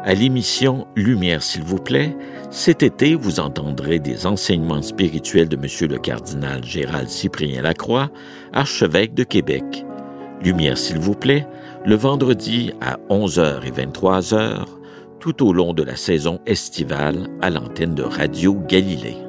À l'émission Lumière s'il vous plaît, cet été, vous entendrez des enseignements spirituels de M. le cardinal Gérald Cyprien Lacroix, archevêque de Québec. Lumière s'il vous plaît, le vendredi à 11h et 23h, tout au long de la saison estivale à l'antenne de Radio Galilée.